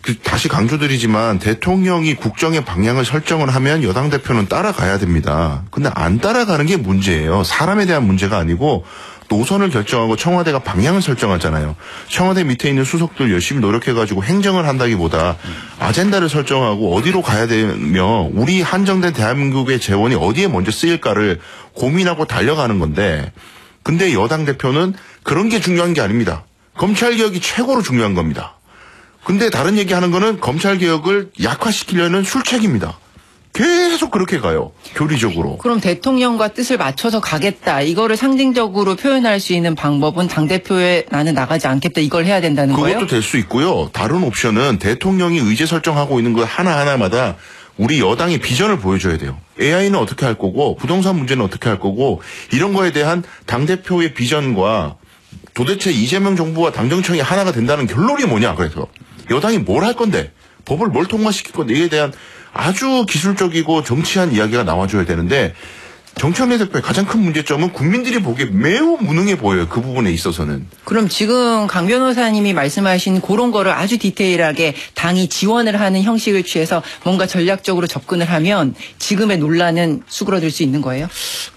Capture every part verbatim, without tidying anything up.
다시 강조드리지만 대통령이 국정의 방향을 설정을 하면 여당 대표는 따라가야 됩니다. 근데 안 따라가는 게 문제예요. 사람에 대한 문제가 아니고 노선을 결정하고 청와대가 방향을 설정하잖아요. 청와대 밑에 있는 수석들 열심히 노력해가지고 행정을 한다기보다 아젠다를 설정하고 어디로 가야 되며 우리 한정된 대한민국의 재원이 어디에 먼저 쓰일까를 고민하고 달려가는 건데, 근데 여당 대표는 그런 게 중요한 게 아닙니다. 검찰개혁이 최고로 중요한 겁니다. 근데 다른 얘기하는 거는 검찰개혁을 약화시키려는 술책입니다. 계속 그렇게 가요. 교리적으로. 그럼 대통령과 뜻을 맞춰서 가겠다. 이거를 상징적으로 표현할 수 있는 방법은 당대표에 나는 나가지 않겠다. 이걸 해야 된다는 그것도 거예요? 그것도 될 수 있고요. 다른 옵션은 대통령이 의제 설정하고 있는 것 하나하나마다 우리 여당의 비전을 보여줘야 돼요. 에이아이는 어떻게 할 거고 부동산 문제는 어떻게 할 거고 이런 거에 대한 당대표의 비전과 도대체 이재명 정부와 당정청이 하나가 된다는 결론이 뭐냐. 그래서 여당이 뭘 할 건데 법을 뭘 통과시킬 건데 이에 대한 아주 기술적이고 정치한 이야기가 나와줘야 되는데 정청래 대표의 가장 큰 문제점은 국민들이 보기에 매우 무능해 보여요. 그 부분에 있어서는. 그럼 지금 강 변호사님이 말씀하신 그런 거를 아주 디테일하게 당이 지원을 하는 형식을 취해서 뭔가 전략적으로 접근을 하면 지금의 논란은 수그러들 수 있는 거예요?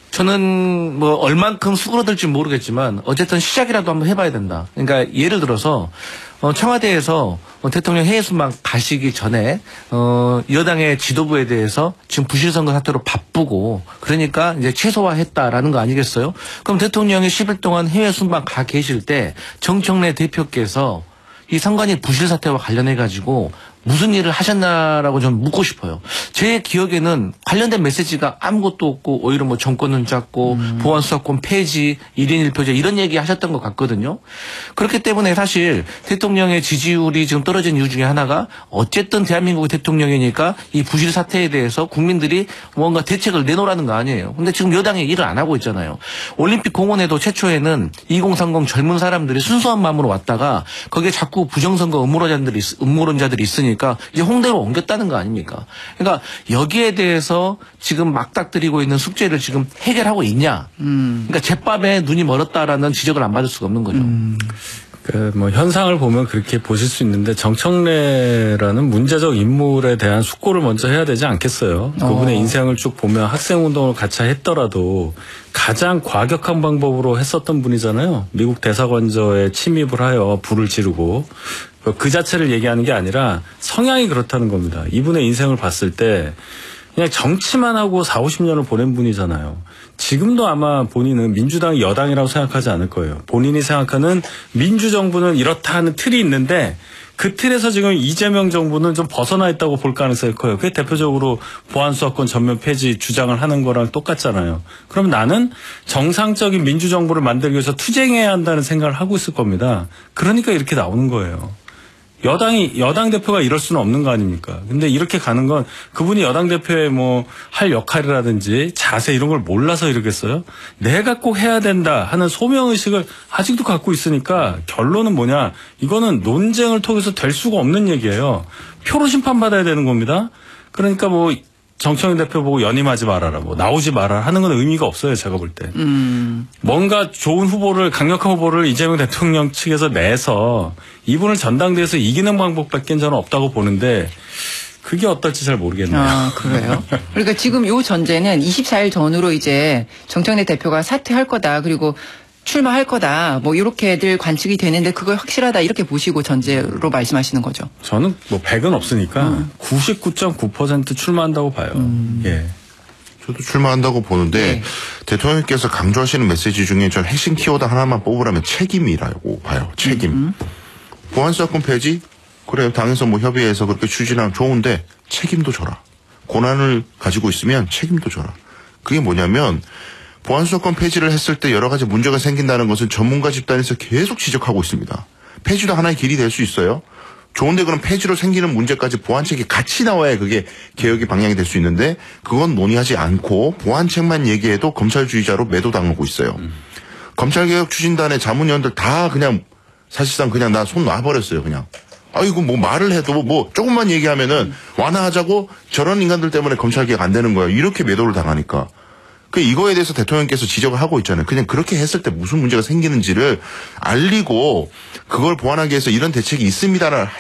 저는 뭐 얼만큼 수그러들지 모르겠지만 어쨌든 시작이라도 한번 해봐야 된다. 그러니까 예를 들어서 어, 청와대에서 어, 대통령 해외 순방 가시기 전에 어, 여당의 지도부에 대해서 지금 부실선거 사태로 바쁘고 그러니까 이제 최소화했다라는 거 아니겠어요? 그럼 대통령이 십 일 동안 해외 순방 가 계실 때 정청래 대표께서 이 선관위 부실 사태와 관련해 가지고 무슨 일을 하셨나라고 좀 묻고 싶어요. 제 기억에는 관련된 메시지가 아무것도 없고 오히려 뭐 정권은 잡고 음. 보안수사권 폐지, 일인 일표제 이런 얘기 하셨던 것 같거든요. 그렇기 때문에 사실 대통령의 지지율이 지금 떨어진 이유 중에 하나가 어쨌든 대한민국의 대통령이니까 이 부실 사태에 대해서 국민들이 뭔가 대책을 내놓으라는 거 아니에요. 근데 지금 여당이 일을 안 하고 있잖아요. 올림픽 공원에도 최초에는 이공삼공 젊은 사람들이 순수한 마음으로 왔다가 거기에 자꾸 부정선거 음모론자들이, 음모론자들이 있으니 그러니까 이제 홍대로 옮겼다는 거 아닙니까? 그러니까 여기에 대해서 지금 막닥뜨리고 있는 숙제를 지금 해결하고 있냐? 음. 그러니까 제밥에 눈이 멀었다라는 지적을 안 받을 수가 없는 거죠. 음. 그 뭐 현상을 보면 그렇게 보실 수 있는데 정청래라는 문제적 인물에 대한 숙고를 먼저 해야 되지 않겠어요? 어. 그분의 인생을 쭉 보면 학생운동을 같이 했더라도 가장 과격한 방법으로 했었던 분이잖아요. 미국 대사관저에 침입을 하여 불을 지르고 그 자체를 얘기하는 게 아니라 성향이 그렇다는 겁니다. 이분의 인생을 봤을 때 그냥 정치만 하고 사오십 년을 보낸 분이잖아요. 지금도 아마 본인은 민주당이 여당이라고 생각하지 않을 거예요. 본인이 생각하는 민주정부는 이렇다 하는 틀이 있는데 그 틀에서 지금 이재명 정부는 좀 벗어나 있다고 볼 가능성이 커요. 그게 대표적으로 보안수사권 전면 폐지 주장을 하는 거랑 똑같잖아요. 그럼 나는 정상적인 민주정부를 만들기 위해서 투쟁해야 한다는 생각을 하고 있을 겁니다. 그러니까 이렇게 나오는 거예요. 여당이, 여당 대표가 이럴 수는 없는 거 아닙니까? 근데 이렇게 가는 건 그분이 여당 대표의 뭐 할 역할이라든지 자세 이런 걸 몰라서 이러겠어요? 내가 꼭 해야 된다 하는 소명의식을 아직도 갖고 있으니까 결론은 뭐냐? 이거는 논쟁을 통해서 될 수가 없는 얘기예요. 표로 심판받아야 되는 겁니다. 그러니까 뭐 정청래 대표 보고 연임하지 말아라, 뭐 나오지 말아라 하는 건 의미가 없어요. 제가 볼 때. 음. 뭔가 좋은 후보를, 강력한 후보를 이재명 대통령 측에서 내서 이분을 전당대회에서 이기는 방법밖에 저는 없다고 보는데 그게 어떨지 잘 모르겠네요. 아, 그래요? 그러니까 지금 요 전제는 이십사 일 전으로 이제 정청래 대표가 사퇴할 거다. 그리고 출마할 거다. 뭐 이렇게들 관측이 되는데 그걸 확실하다 이렇게 보시고 전제로 말씀하시는 거죠. 저는 뭐 백은 없으니까 음. 구십구 점 구 퍼센트 출마한다고 봐요. 음. 예. 저도 출마한다고 보는데 네. 대통령께서 강조하시는 메시지 중에 전 핵심 키워드 하나만 뽑으라면 책임이라고 봐요. 책임. 음. 보안수사권 폐지? 그래요. 당에서 뭐 협의해서 그렇게 추진하면 좋은데 책임도 져라. 권한을 가지고 있으면 책임도 져라. 그게 뭐냐면 보안수사권 폐지를 했을 때 여러 가지 문제가 생긴다는 것은 전문가 집단에서 계속 지적하고 있습니다. 폐지도 하나의 길이 될 수 있어요. 좋은데 그럼 폐지로 생기는 문제까지 보안책이 같이 나와야 그게 개혁의 방향이 될 수 있는데 그건 논의하지 않고 보안책만 얘기해도 검찰주의자로 매도당하고 있어요. 음. 검찰개혁 추진단의 자문위원들 다 그냥 사실상 그냥 나 손 놔버렸어요. 그냥. 아이고 뭐 말을 해도 뭐 조금만 얘기하면은 완화하자고 저런 인간들 때문에 검찰개혁 안 되는 거야. 이렇게 매도를 당하니까. 그 이거에 대해서 대통령께서 지적을 하고 있잖아요. 그냥 그렇게 했을 때 무슨 문제가 생기는지를 알리고 그걸 보완하기 위해서 이런 대책이 있습니다를